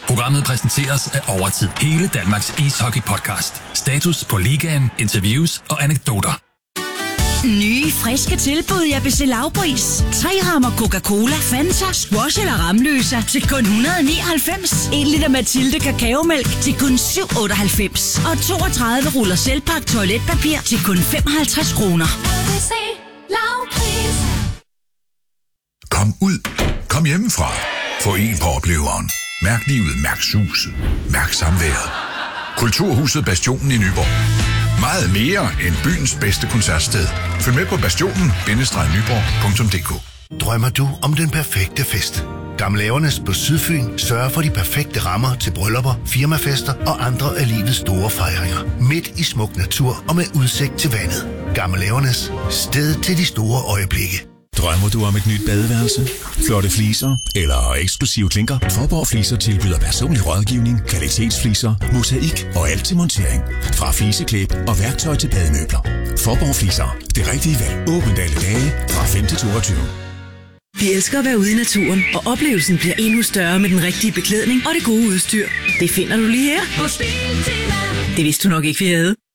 Programmet præsenteres af Overtid, hele Danmarks ishockey-podcast. Status på ligaen, interviews og anekdoter. Nye, friske tilbud i ABC Lavpris. 3 rammer Coca-Cola, Fanta, squash eller Ramløsa til kun 199. 1 liter Mathilde kakaomælk til kun 7,98. Og 32 ruller selvpakt toiletpapir til kun 55 kroner. ABC Lavpris. Kom ud. Kom hjemmefra. Få en på opleveren. Mærk livet, mærk suset. Mærk samværet. Kulturhuset Bastionen i Nyborg. Meget mere end byens bedste koncertsted. Følg med på bastionen-nyborg.dk. Drømmer du om den perfekte fest? Gamleavernes på Sydfyn sørger for de perfekte rammer til bryllupper, firmafester og andre af livets store fejringer. Midt i smuk natur og med udsigt til vandet. Gamleavernes, sted til de store øjeblikke. Drømmer du om et nyt badeværelse, flotte fliser eller eksklusive klinker? Fåborg Fliser tilbyder personlig rådgivning, kvalitetsfliser, mosaik og alt til montering. Fra fliseklæb og værktøj til bademøbler. Fåborg Fliser. Det rigtige valg. Åbent alle dage fra 5 til 22. Vi elsker at være ude i naturen, og oplevelsen bliver endnu større med den rigtige beklædning og det gode udstyr. Det finder du lige her. Det vidste du nok ikke, vi havde.